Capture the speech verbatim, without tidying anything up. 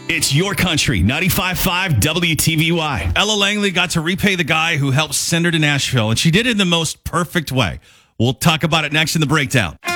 It's your country, ninety-five point five W T V Y. Ella Langley got to repay the guy who helped send her to Nashville, and she did it in the most perfect way. We'll talk about it next in the breakdown.